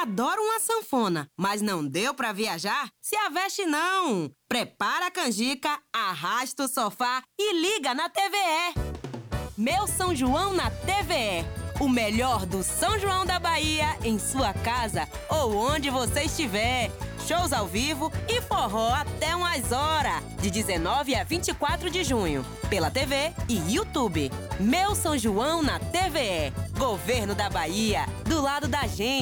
adora uma sanfona, mas não deu pra viajar? Se aveste não! Prepara a canjica, arrasta o sofá e liga na TVE. Meu São João na TVE. O melhor do São João da Bahia em sua casa ou onde você estiver. Shows ao vivo e forró até umas horas, de 19 a 24 de junho, pela TV e YouTube. Meu São João na TVE. Governo da Bahia, do lado da gente.